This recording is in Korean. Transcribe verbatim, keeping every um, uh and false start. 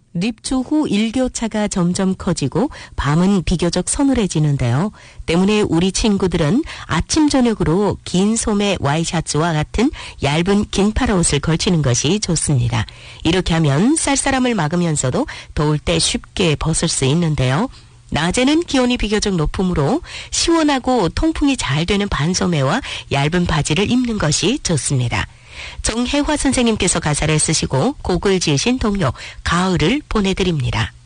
입초 후 일교차가 점점 커지고 밤은 비교적 서늘해지는데요. 때문에 우리 친구들은 아침 저녁으로 긴 소매 와이셔츠와 같은 얇은 긴팔 옷을 걸치는 것이 좋습니다. 이렇게 하면 쌀쌀함을 막으면서도 더울 때 쉽게 벗을 수 있는데요. 낮에는 기온이 비교적 높으므로 시원하고 통풍이 잘 되는 반소매와 얇은 바지를 입는 것이 좋습니다. 정혜화 선생님께서 가사를 쓰시고 곡을 지으신 동요 가을을 보내드립니다.